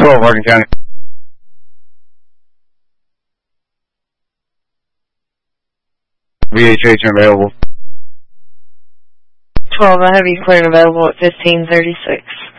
12, Hardin County. VHH available. 12, I have you cleared available at 1536.